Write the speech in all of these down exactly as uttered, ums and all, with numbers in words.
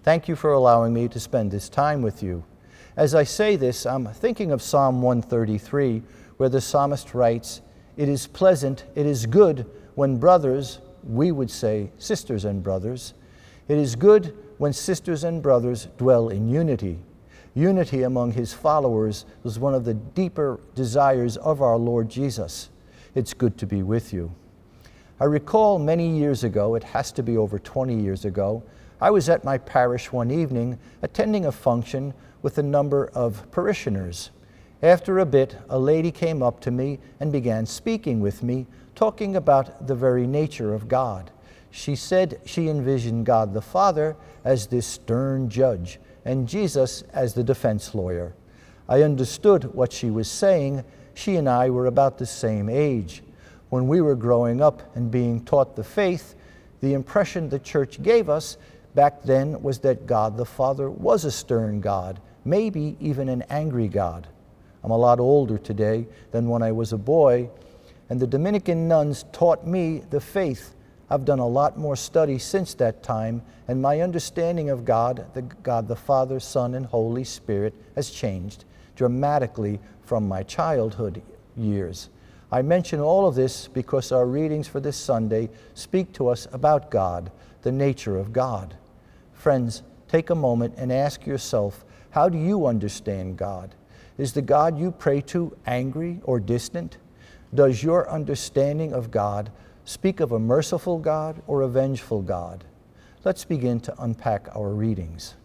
Thank you for allowing me to spend this time with you. As I say this, I'm thinking of Psalm one thirty-three, where the psalmist writes, "It is pleasant, it is good when brothers," we would say sisters and brothers, "it is good when sisters and brothers dwell in unity." Unity among his followers was one of the deeper desires of our Lord Jesus. It's good to be with you. I recall many years ago, it has to be over twenty years ago, I was at my parish one evening attending a function with a number of parishioners. After a bit, a lady came up to me and began speaking with me, talking about the very nature of God. She said she envisioned God the Father as this stern judge and Jesus as the defense lawyer. I understood what she was saying. She and I were about the same age. When we were growing up and being taught the faith, the impression the church gave us back then was that God the Father was a stern God, maybe even an angry God. I'm a lot older today than when I was a boy, and the Dominican nuns taught me the faith. I've done a lot more study since that time, and my understanding of God, the God the Father, Son, and Holy Spirit, has changed dramatically from my childhood years. I mention all of this because our readings for this Sunday speak to us about God, the nature of God. Friends, take a moment and ask yourself, how do you understand God? Is the God you pray to angry or distant? Does your understanding of God speak of a merciful God or a vengeful God? Let's begin to unpack our readings.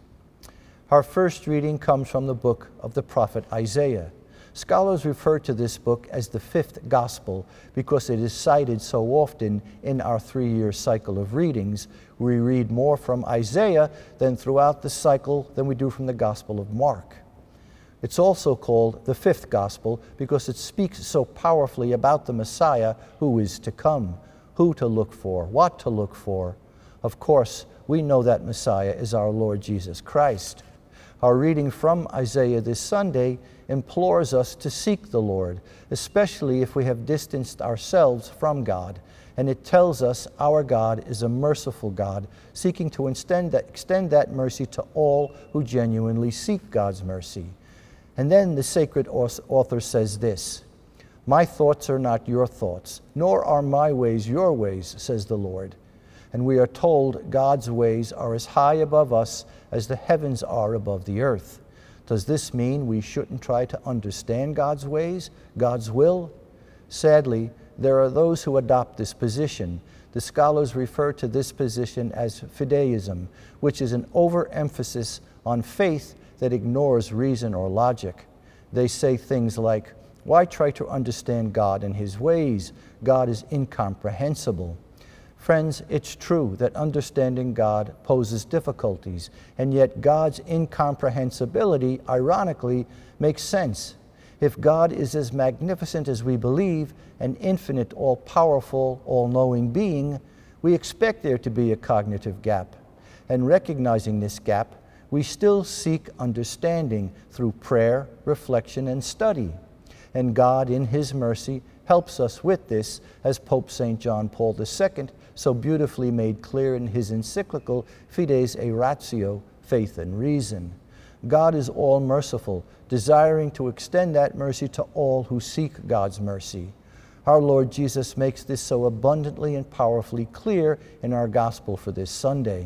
Our first reading comes from the book of the prophet Isaiah. Scholars refer to this book as the fifth gospel because it is cited so often in our three-year cycle of readings. We read more from Isaiah than throughout the cycle than we do from the Gospel of Mark. It's also called the fifth gospel because it speaks so powerfully about the Messiah who is to come, who to look for, what to look for. Of course, we know that Messiah is our Lord Jesus Christ. Our reading from Isaiah this Sunday implores us to seek the Lord, especially if we have distanced ourselves from God. And it tells us our God is a merciful God, seeking to extend that, extend that mercy to all who genuinely seek God's mercy. And then the sacred author says this, "My thoughts are not your thoughts, nor are my ways your ways, says the Lord." And we are told God's ways are as high above us as the heavens are above the earth. Does this mean we shouldn't try to understand God's ways, God's will? Sadly, there are those who adopt this position. The scholars refer to this position as fideism, which is an overemphasis on faith that ignores reason or logic. They say things like, "Why try to understand God and His ways? God is incomprehensible." Friends, it's true that understanding God poses difficulties, and yet God's incomprehensibility, ironically, makes sense. If God is as magnificent as we believe, an infinite, all-powerful, all-knowing being, we expect there to be a cognitive gap. And recognizing this gap, we still seek understanding through prayer, reflection, and study. And God, in His mercy, helps us with this, as Pope Saint John Paul the Second so beautifully made clear in his encyclical Fides et Ratio, Faith and Reason. God is all-merciful, desiring to extend that mercy to all who seek God's mercy. Our Lord Jesus makes this so abundantly and powerfully clear in our gospel for this Sunday.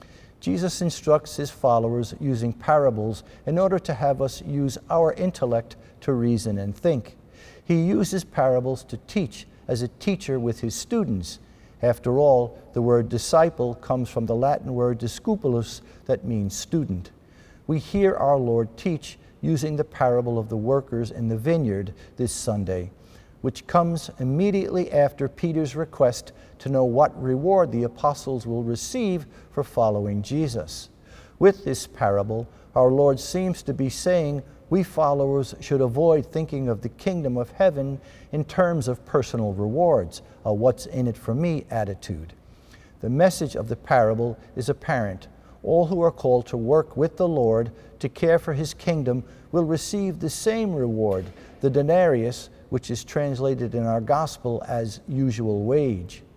Jesus instructs His followers using parables in order to have us use our intellect to reason and think. He uses parables to teach as a teacher with His students. After all, the word disciple comes from the Latin word discipulus, that means student. We hear our Lord teach using the parable of the workers in the vineyard this Sunday, which comes immediately after Peter's request to know what reward the apostles will receive for following Jesus. With this parable, our Lord seems to be saying we followers should avoid thinking of the kingdom of heaven in terms of personal rewards, a what's in it for me attitude. The message of the parable is apparent. All who are called to work with the Lord to care for His kingdom will receive the same reward, the denarius, which is translated in our gospel as usual wage.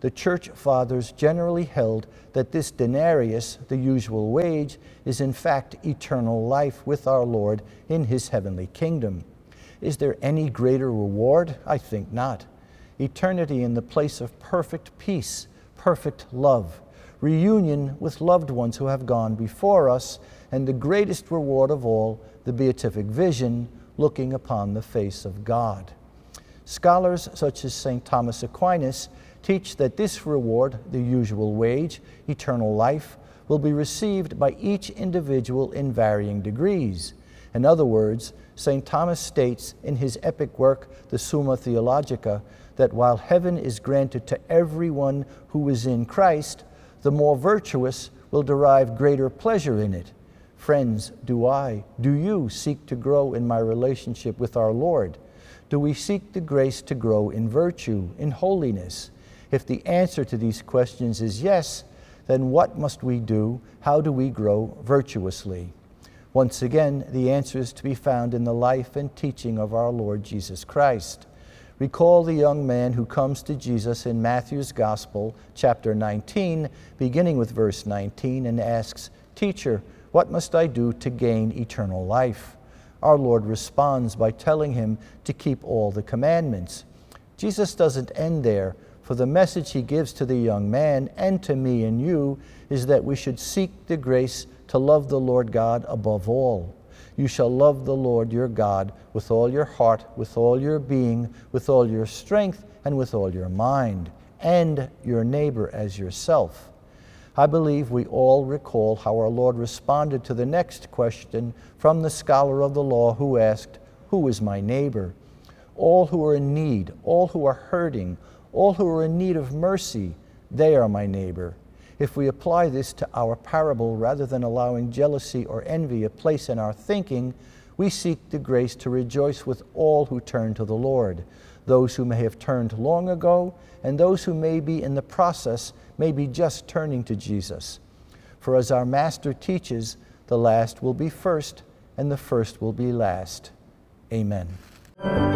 The church fathers generally held that this denarius, the usual wage, is in fact eternal life with our Lord in his heavenly kingdom. Is there any greater reward? I think not. Eternity in the place of perfect peace, perfect love, reunion with loved ones who have gone before us, and the greatest reward of all, the beatific vision, looking upon the face of God. Scholars such as Saint Thomas Aquinas teach that this reward, the usual wage, eternal life, will be received by each individual in varying degrees. In other words, Saint Thomas states in his epic work, the Summa Theologica, that while heaven is granted to everyone who is in Christ, the more virtuous will derive greater pleasure in it. Friends, do I, do you seek to grow in my relationship with our Lord? Do we seek the grace to grow in virtue, in holiness? If the answer to these questions is yes, then what must we do? How do we grow virtuously? Once again, the answer is to be found in the life and teaching of our Lord Jesus Christ. Recall the young man who comes to Jesus in Matthew's Gospel, chapter nineteen, beginning with verse nineteen, and asks, "Teacher, what must I do to gain eternal life?" Our Lord responds by telling him to keep all the commandments. Jesus doesn't end there, for the message he gives to the young man and to me and you is that we should seek the grace to love the Lord God above all. You shall love the Lord your God with all your heart, with all your being, with all your strength, and with all your mind, and your neighbor as yourself. I believe we all recall how our Lord responded to the next question from the scholar of the law who asked, "Who is my neighbor?" All who are in need, all who are hurting, all who are in need of mercy, they are my neighbor. If we apply this to our parable, rather than allowing jealousy or envy a place in our thinking, we seek the grace to rejoice with all who turn to the Lord, those who may have turned long ago, and those who may be in the process, may be just turning to Jesus. For as our Master teaches, the last will be first, and the first will be last. Amen.